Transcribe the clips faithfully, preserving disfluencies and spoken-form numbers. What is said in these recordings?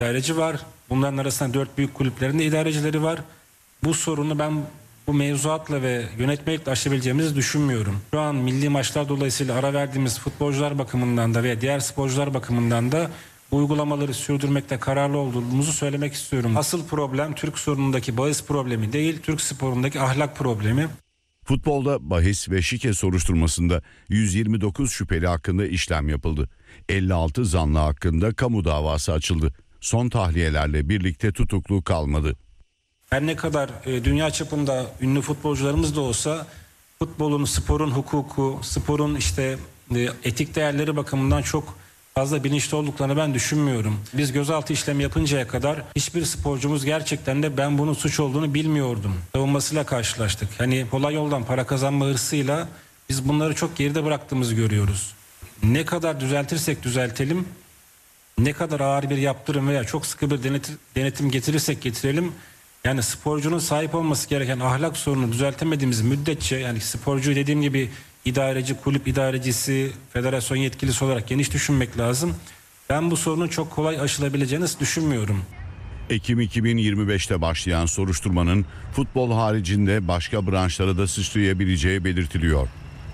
idareci var. Bunların arasında dört büyük kulüplerin de idarecileri var. Bu sorunu ben bu mevzuatla ve yönetmelikle aşabileceğimizi düşünmüyorum. Şu an milli maçlar dolayısıyla ara verdiğimiz futbolcular bakımından da veya diğer sporcular bakımından da bu uygulamaları sürdürmekte kararlı olduğumuzu söylemek istiyorum. Asıl problem Türk sorunundaki bahis problemi değil, Türk sporundaki ahlak problemi. Futbolda bahis ve şike soruşturmasında yüz yirmi dokuz şüpheli hakkında işlem yapıldı. elli altı zanlı hakkında kamu davası açıldı. Son tahliyelerle birlikte tutuklu kalmadı. Her ne kadar e, dünya çapında ünlü futbolcularımız da olsa futbolun, sporun hukuku, sporun işte e, etik değerleri bakımından çok fazla bilinçli olduklarını ben düşünmüyorum. Biz gözaltı işlemi yapıncaya kadar hiçbir sporcumuz gerçekten de ben bunun suç olduğunu bilmiyordum savunmasıyla karşılaştık. Hani kolay yoldan para kazanma hırsıyla biz bunları çok geride bıraktığımızı görüyoruz. Ne kadar düzeltirsek düzeltelim, ne kadar ağır bir yaptırım veya çok sıkı bir denetim, denetim getirirsek getirelim, yani sporcunun sahip olması gereken ahlak sorununu düzeltemediğimiz müddetçe, yani sporcu dediğim gibi idareci, kulüp idarecisi, federasyon yetkilisi olarak geniş düşünmek lazım. Ben bu sorunun çok kolay aşılabileceğini düşünmüyorum. Ekim iki bin yirmi beşte başlayan soruşturmanın futbol haricinde başka branşlara da sıçrayabileceği belirtiliyor.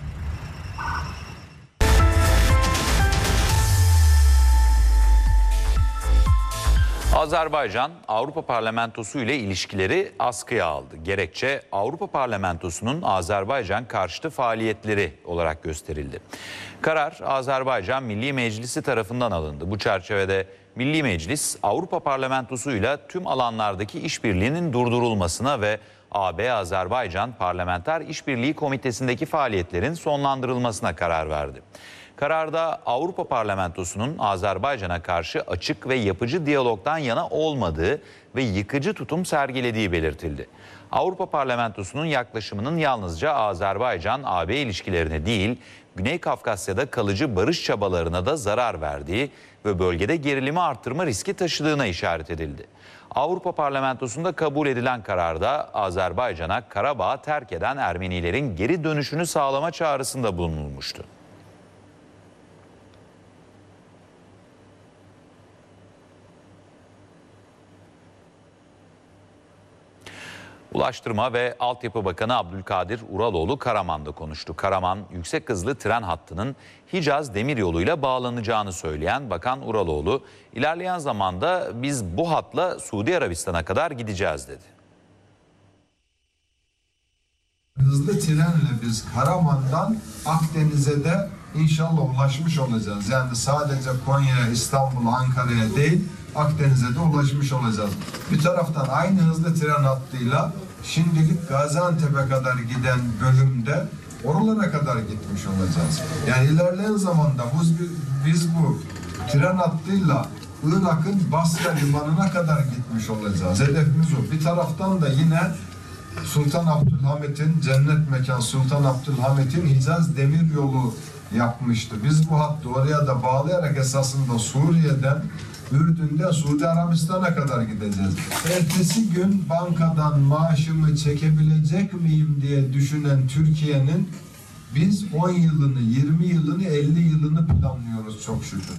Azerbaycan Avrupa Parlamentosu ile ilişkileri askıya aldı. Gerekçe Avrupa Parlamentosu'nun Azerbaycan karşıtı faaliyetleri olarak gösterildi. Karar Azerbaycan Milli Meclisi tarafından alındı. Bu çerçevede Milli Meclis Avrupa Parlamentosu ile tüm alanlardaki işbirliğinin durdurulmasına ve A B-Azerbaycan Parlamenter İşbirliği Komitesi'ndeki faaliyetlerin sonlandırılmasına karar verdi. Kararda Avrupa Parlamentosu'nun Azerbaycan'a karşı açık ve yapıcı diyalogdan yana olmadığı ve yıkıcı tutum sergilediği belirtildi. Avrupa Parlamentosu'nun yaklaşımının yalnızca Azerbaycan-A B ilişkilerine değil, Güney Kafkasya'da kalıcı barış çabalarına da zarar verdiği ve bölgede gerilimi arttırma riski taşıdığına işaret edildi. Avrupa Parlamentosu'nda kabul edilen kararda Azerbaycan'a Karabağ'ı terk eden Ermenilerin geri dönüşünü sağlama çağrısında bulunulmuştu. Ulaştırma ve Altyapı Bakanı Abdülkadir Uraloğlu Karaman'da konuştu. Karaman yüksek hızlı tren hattının Hicaz Demiryolu'yla bağlanacağını söyleyen Bakan Uraloğlu, ilerleyen zamanda biz bu hatla Suudi Arabistan'a kadar gideceğiz dedi. Hızlı trenle biz Karaman'dan Akdeniz'e de inşallah ulaşmış olacağız. Yani sadece Konya'ya, İstanbul, Ankara'ya değil, Akdeniz'e de ulaşmış olacağız. Bir taraftan aynı hızlı tren hattıyla şimdilik Gaziantep'e kadar giden bölümde oralara kadar gitmiş olacağız. Yani ilerleyen zamanda biz, biz bu tren hattıyla Irak'ın Basra limanına kadar gitmiş olacağız. Hedefimiz o. Bir taraftan da yine Sultan Abdülhamit'in cennet mekan Sultan Abdülhamit'in Hicaz Demiryolu yapmıştı. Biz bu hattı oraya da bağlayarak esasında Suriye'den Ürdün'den Suudi Arabistan'a kadar gideceğiz. Ertesi gün bankadan maaşımı çekebilecek miyim diye düşünen Türkiye'nin biz on yılını, yirmi yılını, elli yılını planlıyoruz çok şükür.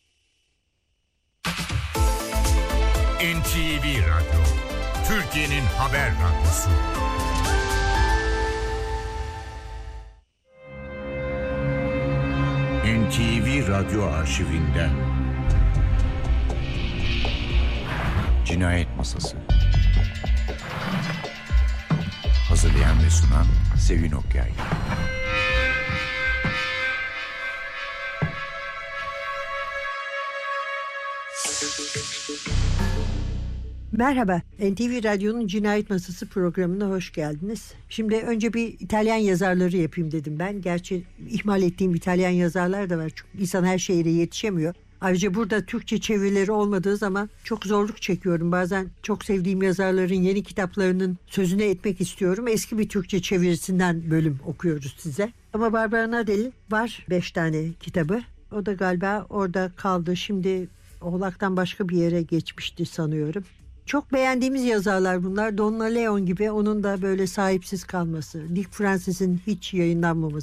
N T V Radyo, Türkiye'nin haber radyosu. N T V Radyo arşivinde Cinayet Masası. Hazırlayan ve sunan Sevin Okyay. Merhaba, N T V Radyo'nun Cinayet Masası programına hoş geldiniz. Şimdi önce bir İtalyan yazarları yapayım dedim ben. Gerçi ihmal ettiğim İtalyan yazarlar da var. Çünkü insan her şeye yetişemiyor. Ayrıca burada Türkçe çevirileri olmadığı zaman çok zorluk çekiyorum. Bazen çok sevdiğim yazarların yeni kitaplarının sözüne etmek istiyorum. Eski bir Türkçe çevirisinden bölüm okuyoruz size. Ama Barbara Nadel'in var beş tane kitabı. O da galiba orada kaldı. Şimdi Oğlak'tan başka bir yere geçmişti sanıyorum. Çok beğendiğimiz yazarlar bunlar. Donna Leon gibi onun da böyle sahipsiz kalması. Dick Francis'in hiç yayınlanmaması.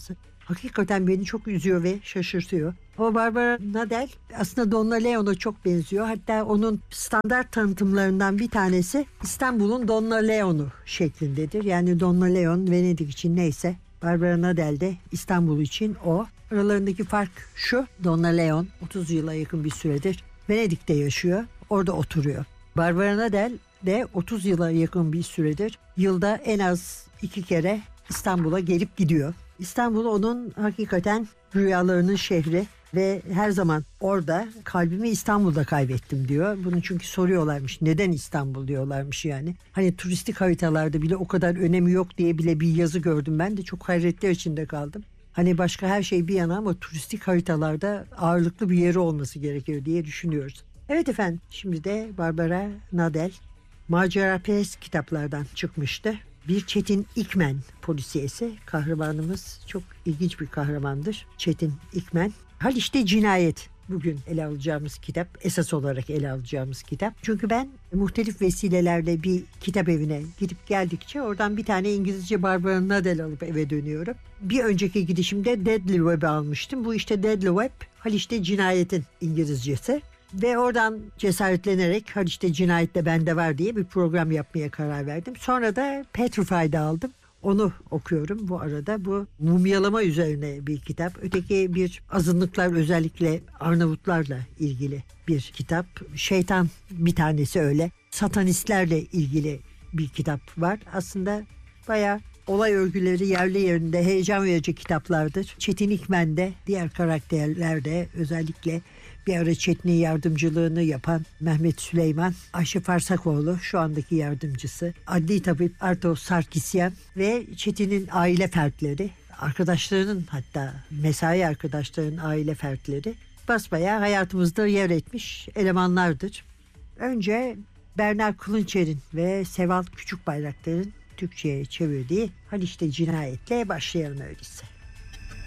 hakikaten beni çok üzüyor ve şaşırtıyor. Ama Barbara Nadal aslında Donna Leon'a çok benziyor. Hatta onun standart tanıtımlarından bir tanesi İstanbul'un Donna Leon'u şeklindedir. Yani Donna Leon Venedik için neyse, Barbara Nadal de İstanbul için o. Aralarındaki fark şu: Donna Leon otuz yıla yakın bir süredir Venedik'te yaşıyor. Orada oturuyor. Barbara Nadal de otuz yıla yakın bir süredir yılda en az iki kere İstanbul'a gelip gidiyor. İstanbul onun hakikaten rüyalarının şehri ve her zaman orada. Kalbimi İstanbul'da kaybettim diyor. Bunu çünkü soruyorlarmış. Neden İstanbul diyorlarmış yani. Hani turistik haritalarda bile o kadar önemi yok diye bile bir yazı gördüm. Ben de çok hayretler içinde kaldım. Hani başka her şey bir yana ama turistik haritalarda ağırlıklı bir yeri olması gerekiyor diye düşünüyoruz. Evet efendim, şimdi de Barbara Nadal maceraperest kitaplardan çıkmıştı. Bir Çetin İkmen polisiyesi. Kahramanımız çok ilginç bir kahramandır. Çetin İkmen. Haliç'te Cinayet bugün ele alacağımız kitap. Esas olarak ele alacağımız kitap. Çünkü ben muhtelif vesilelerle bir kitap evine gidip geldikçe oradan bir tane İngilizce Barbara Nadal alıp eve dönüyorum. Bir önceki gidişimde Deadly Web'i almıştım. Bu işte Deadly Web, Haliç'te Cinayet'in İngilizcesi. Ve oradan cesaretlenerek Haliç'te Cinayet de bende var diye bir program yapmaya karar verdim. Sonra da Petrified'i aldım. Onu okuyorum bu arada. Bu mumyalama üzerine bir kitap. Öteki bir azınlıklar, özellikle Arnavutlarla ilgili bir kitap. Şeytan bir tanesi öyle. Satanistlerle ilgili bir kitap var. Aslında bayağı olay örgüleri yerli yerinde, heyecan verici kitaplardır. Çetin İkmen de, diğer karakterler de, özellikle bir ara Çetin'in yardımcılığını yapan Mehmet Süleyman, Ayşe Farsakoğlu şu andaki yardımcısı, adli tabip Arto Sarkisyan ve Çetin'in aile fertleri, arkadaşlarının, hatta mesai arkadaşlarının aile fertleri basbayağı hayatımızda yer etmiş elemanlardır. Önce Bernard Kılınçer'in ve Seval Küçükbayraktar'ın Türkçe'ye çevirdiği Haliç'te Cinayet'le başlayalım öyleyse.